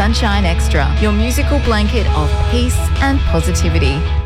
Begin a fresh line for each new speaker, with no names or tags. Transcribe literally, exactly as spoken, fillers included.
Sunshine Extra, your musical blanket of peace and positivity.